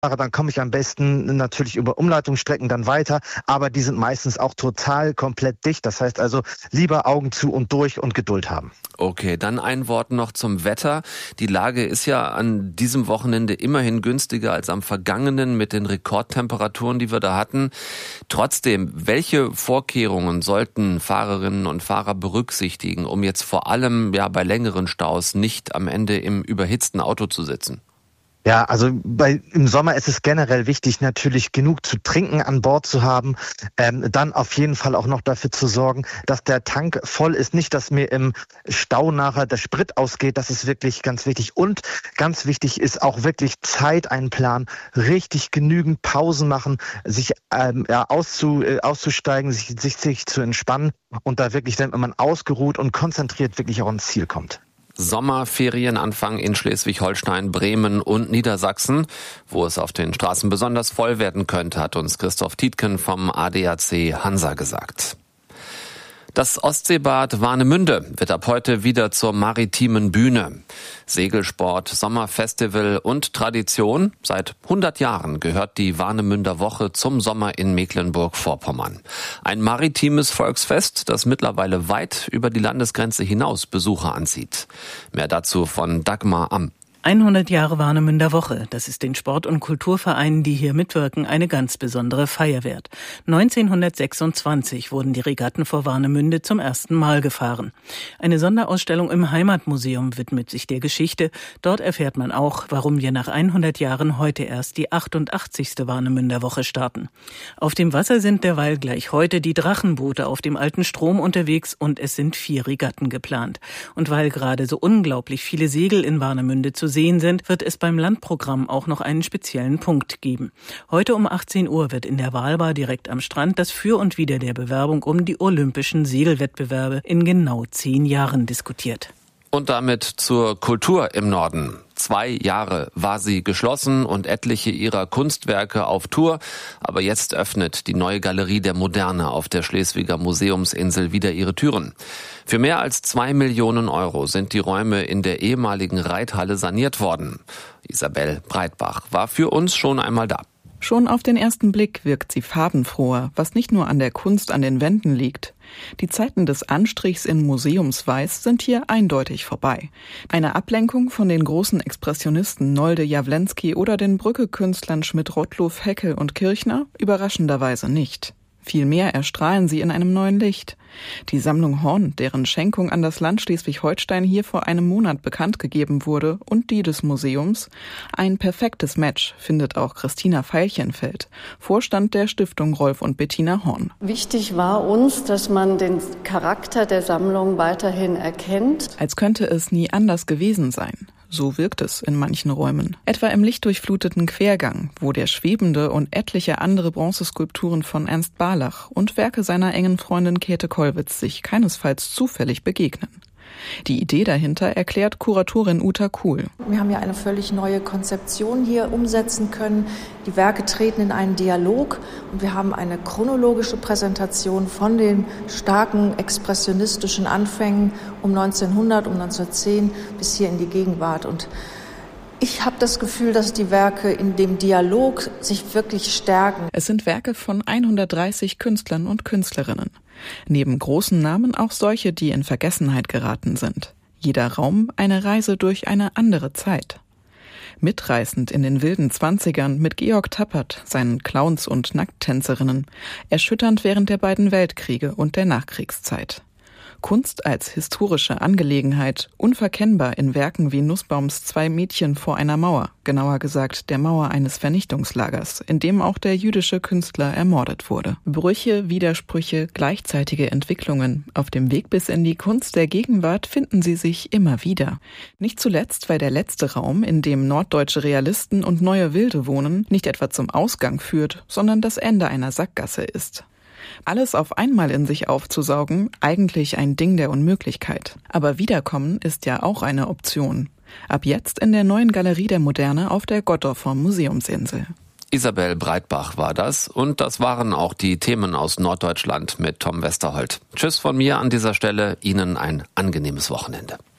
Dann komme ich am besten natürlich über Umleitungsstrecken dann weiter, aber die sind meistens auch total komplett dicht. Das heißt also lieber Augen zu und durch und Geduld haben. Okay, dann ein Wort noch zum Wetter. Die Lage ist ja an diesem Wochenende immerhin günstiger als am vergangenen mit den Rekordtemperaturen, die wir da hatten. Trotzdem, welche Vorkehrungen sollten Fahrerinnen und Fahrer berücksichtigen, um jetzt vor allem bei längeren Staus nicht am Ende im überhitzten Auto zu sitzen? Ja, also im Sommer ist es generell wichtig, natürlich genug zu trinken an Bord zu haben. Dann auf jeden Fall auch noch dafür zu sorgen, dass der Tank voll ist. Nicht, dass mir im Stau nachher der Sprit ausgeht. Das ist wirklich ganz wichtig. Und ganz wichtig ist auch wirklich Zeit einplanen, richtig genügend Pausen machen, sich auszusteigen, sich zu entspannen und da wirklich dann, wenn man ausgeruht und konzentriert wirklich auch ans Ziel kommt. Sommerferienanfang in Schleswig-Holstein, Bremen und Niedersachsen, wo es auf den Straßen besonders voll werden könnte, hat uns Christoph Tietgen vom ADAC Hansa gesagt. Das Ostseebad Warnemünde wird ab heute wieder zur maritimen Bühne. Segelsport, Sommerfestival und Tradition. Seit 100 Jahren gehört die Warnemünder Woche zum Sommer in Mecklenburg-Vorpommern. Ein maritimes Volksfest, das mittlerweile weit über die Landesgrenze hinaus Besucher anzieht. Mehr dazu von Dagmar Amm. 100 Jahre Warnemünder Woche, das ist den Sport- und Kulturvereinen, die hier mitwirken, eine ganz besondere Feier wert. 1926 wurden die Regatten vor Warnemünde zum ersten Mal gefahren. Eine Sonderausstellung im Heimatmuseum widmet sich der Geschichte. Dort erfährt man auch, warum wir nach 100 Jahren heute erst die 88. Warnemünder Woche starten. Auf dem Wasser sind derweil gleich heute die Drachenboote auf dem alten Strom unterwegs und es sind 4 Regatten geplant. Und weil gerade so unglaublich viele Segel in Warnemünde zu sehen sind, wird es beim Landprogramm auch noch einen speziellen Punkt geben. Heute um 18 Uhr wird in der Walbar direkt am Strand das Für und Wider der Bewerbung um die olympischen Segelwettbewerbe in genau 10 Jahren diskutiert. Und damit zur Kultur im Norden. 2 Jahre war sie geschlossen und etliche ihrer Kunstwerke auf Tour. Aber jetzt öffnet die neue Galerie der Moderne auf der Schleswiger Museumsinsel wieder ihre Türen. Für mehr als 2 Millionen Euro sind die Räume in der ehemaligen Reithalle saniert worden. Isabel Breitbach war für uns schon einmal da. Schon auf den ersten Blick wirkt sie farbenfroher, was nicht nur an der Kunst an den Wänden liegt. Die Zeiten des Anstrichs in Museumsweiß sind hier eindeutig vorbei. Eine Ablenkung von den großen Expressionisten Nolde Jawlensky oder den Brücke-Künstlern Schmidt-Rottluff, Heckel und Kirchner überraschenderweise nicht. Vielmehr erstrahlen sie in einem neuen Licht. Die Sammlung Horn, deren Schenkung an das Land Schleswig-Holstein hier vor einem Monat bekannt gegeben wurde, und die des Museums, ein perfektes Match, findet auch Christina Veilchenfeld, Vorstand der Stiftung Rolf und Bettina Horn. Wichtig war uns, dass man den Charakter der Sammlung weiterhin erkennt. Als könnte es nie anders gewesen sein. So wirkt es in manchen Räumen. Etwa im lichtdurchfluteten Quergang, wo der Schwebende und etliche andere Bronzeskulpturen von Ernst Barlach und Werke seiner engen Freundin Käthe Kollwitz sich keinesfalls zufällig begegnen. Die Idee dahinter erklärt Kuratorin Uta Kuhl. Wir haben ja eine völlig neue Konzeption hier umsetzen können. Die Werke treten in einen Dialog und wir haben eine chronologische Präsentation von den starken expressionistischen Anfängen um 1900, um 1910 bis hier in die Gegenwart. Und ich habe das Gefühl, dass die Werke in dem Dialog sich wirklich stärken. Es sind Werke von 130 Künstlern und Künstlerinnen. Neben großen Namen auch solche, die in Vergessenheit geraten sind. Jeder Raum eine Reise durch eine andere Zeit. Mitreißend in den wilden 20ern mit Georg Tappert, seinen Clowns und Nackttänzerinnen. Erschütternd während der beiden Weltkriege und der Nachkriegszeit. Kunst als historische Angelegenheit, unverkennbar in Werken wie Nussbaums 2 Mädchen vor einer Mauer, genauer gesagt der Mauer eines Vernichtungslagers, in dem auch der jüdische Künstler ermordet wurde. Brüche, Widersprüche, gleichzeitige Entwicklungen. Auf dem Weg bis in die Kunst der Gegenwart finden sie sich immer wieder. Nicht zuletzt, weil der letzte Raum, in dem norddeutsche Realisten und neue Wilde wohnen, nicht etwa zum Ausgang führt, sondern das Ende einer Sackgasse ist. Alles auf einmal in sich aufzusaugen, eigentlich ein Ding der Unmöglichkeit. Aber Wiederkommen ist ja auch eine Option. Ab jetzt in der neuen Galerie der Moderne auf der Gottorfer Museumsinsel. Isabel Breitbach war das und das waren auch die Themen aus Norddeutschland mit Tom Westerholt. Tschüss von mir an dieser Stelle, Ihnen ein angenehmes Wochenende.